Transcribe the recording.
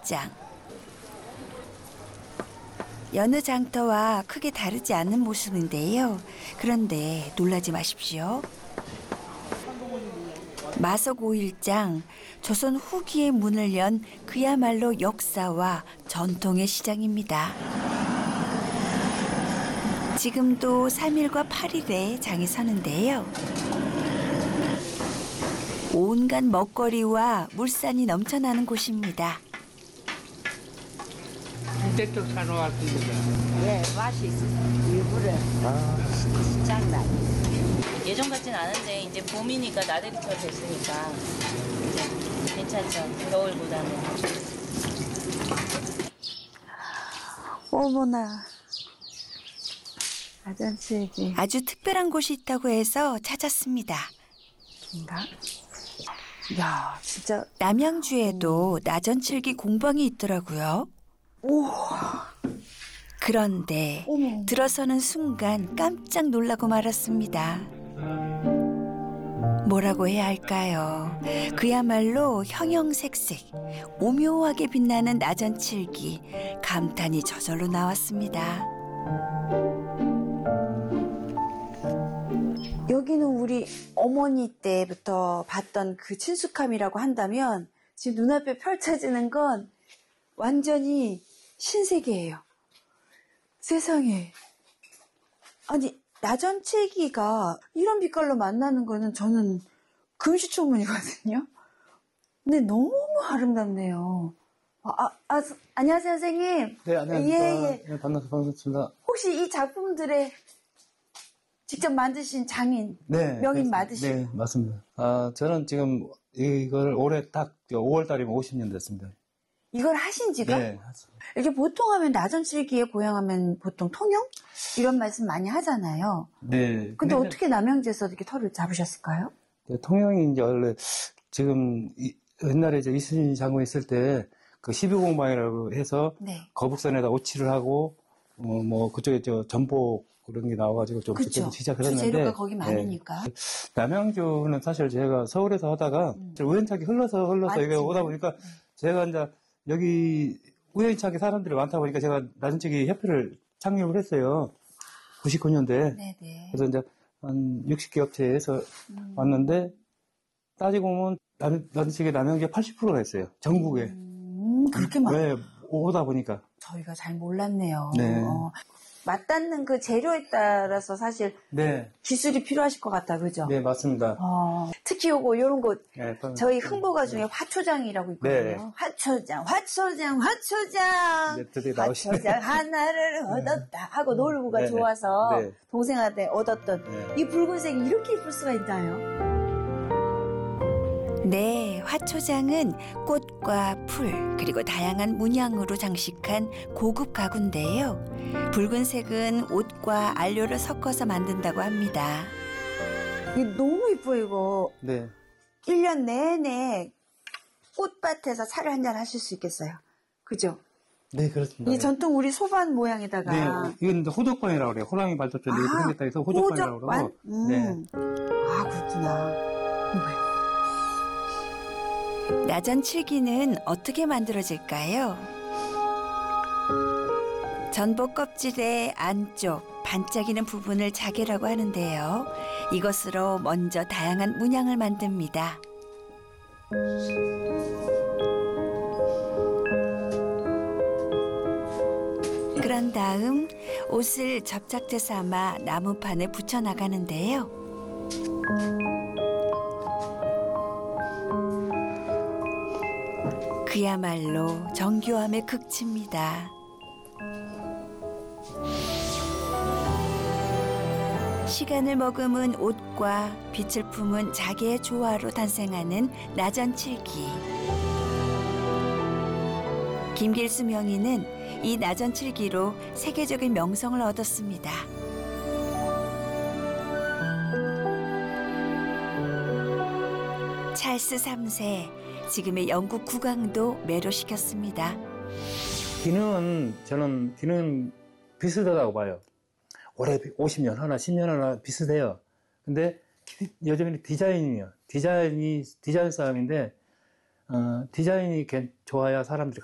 고일장. 여느 장터와 크게 다르지 않은 모습인데요. 그런데 놀라지 마십시오. 마석 5일장, 조선 후기에 문을 연 그야말로 역사와 전통의 시장입니다. 지금도 3일과 8일에 장이 서는데요. 온갖 먹거리와 물산이 넘쳐나는 곳입니다. 이때도 사러 왔습니다. 예, 맛이 있어요. 일부러. 장난. 예전 같진 않은데 이제 봄이니까 나들이처럼 됐으니까 이제 괜찮죠. 겨울보다는. 어머나. 아전칠기. 아주 특별한 곳이 있다고 해서 찾았습니다. 인가? 야, 진짜. 남양주에도 나전칠기 공방이 있더라고요. 그런데 어머. 들어서는 순간 깜짝 놀라고 말았습니다. 뭐라고 해야 할까요? 그야말로 형형색색, 오묘하게 빛나는 나전칠기, 감탄이 저절로 나왔습니다. 여기는 우리 어머니 때부터 봤던 그 친숙함이라고 한다면 지금 눈앞에 펼쳐지는 건 완전히 신세계예요. 세상에. 아니, 나전칠기가 이런 빛깔로 만나는 거는 저는 금시초문이거든요. 근데 너무 아름답네요. 안녕하세요, 선생님. 네, 안녕하십니까. 예. 네, 반갑습니다. 혹시 이 작품들에 직접 만드신 장인, 네. 명인 맞으시죠? 네, 맞습니다. 저는 지금 이걸 올해 딱 5월 달이면 50년 됐습니다. 이걸 하신 지가? 네. 이렇게 보통 하면 나전칠기에 고향하면 보통 통영? 이런 말씀 많이 하잖아요. 네. 근데 어떻게 남양주에서 이렇게 터를 잡으셨을까요? 네, 통영이 이제 원래 지금 옛날에 이제 이순신 장군 있을 때 그 12공방이라고 해서 네. 거북선에다 오치를 하고 뭐 그쪽에 전복 그런 게 나와가지고 좀 그쵸. 그때 시작을 했는데 재료가 거기 많으니까. 네. 남양주는 사실 제가 서울에서 하다가 우연찮게 흘러서 여기 오다 보니까 제가 이제 여기 우연찮게 사람들이 많다 보니까 제가 나전칠기 협회를 창립을 했어요. 99년도에. 네네. 그래서 이제 한 60개 업체에서 왔는데 따지고 보면 나전칠기 남양주에 80%가 있어요. 전국에. 그렇게 많아요. 왜 오다 보니까. 저희가 잘 몰랐네요. 네. 맞닿는 그 재료에 따라서 사실 네. 기술이 필요하실 것 같다, 그죠? 네, 맞습니다. 특히 요런 거, 네, 저희 흥보가 중에 화초장이라고 있거든요. 네. 화초장. 네, 드디어 나오시네. 화초장 하나를 얻었다 하고 놀부가 네. 좋아서 네. 동생한테 얻었던 네. 이 붉은색이 이렇게 예쁠 수가 있나요? 네, 화초장은 꽃과 풀 그리고 다양한 문양으로 장식한 고급 가구인데요. 붉은색은 옷과 안료를 섞어서 만든다고 합니다. 이게 너무 예뻐요, 이거. 네. 1년 내내 꽃밭에서 차를 한잔 하실 수 있겠어요. 그죠? 네, 그렇습니다. 이 전통 우리 소반 모양에다가. 네, 이건 이제 호덕방이라고 그래요. 호랑이 발톱처럼 이렇게 생겼다 해서 호덕방이라고 그러고. 네. 아, 그렇구나. 나전칠기는 어떻게 만들어질까요? 전복 껍질의 안쪽 반짝이는 부분을 자개라고 하는데요. 이것으로 먼저 다양한 문양을 만듭니다. 그런 다음 옷을 접착제 삼아 나무판에 붙여 나가는데요. 그야말로 정교함의 극치입니다. 시간을 머금은 옷과 빛을 품은 자개의 조화로 탄생하는 나전칠기. 김길수 명인은 이 나전칠기로 세계적인 명성을 얻었습니다. 찰스 3세, 지금의 영국 국왕도 매료시켰습니다. 저는 기능은 비슷하다고 봐요. 올해 50년 하나, 10년 하나 비슷해요. 근데 여전히 디자인 싸움인데, 디자인이 좋아야 사람들이